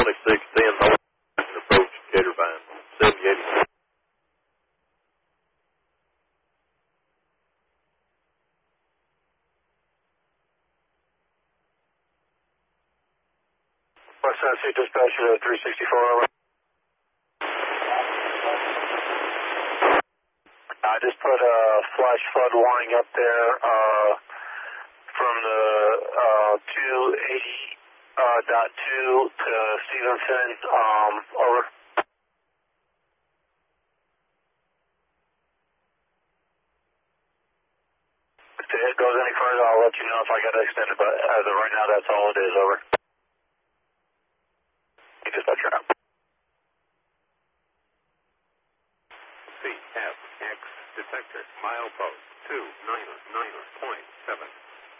2610 north, approach Caterpine, 7080. West Tennessee dispatcher 364 over. I just put a flash flood warning up there from the 280.2 to Stevenson. Over. If it goes any further, I'll let you know if I got to extend it, but as of right now, that's all it is. Over. You dispatcher out. CFX detector, milepost 299.7.